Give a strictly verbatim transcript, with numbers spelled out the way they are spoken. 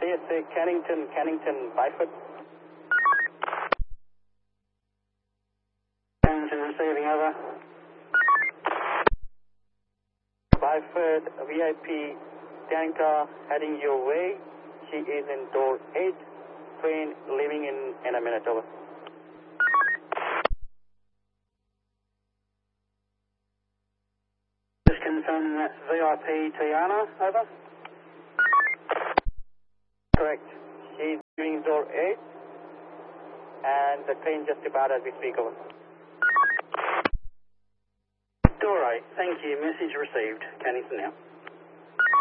T S A Cannington, Cannington, Byford. Cannington receiving, over. Byford, V I P, standing car heading your way. She is in door eight. Train leaving in, in a minute, over. Just confirming that's V I P Tiana, over. Correct. She's doing door eight. And the train just about as we speak, over. Door eight, thank you. Message received. Cannington now.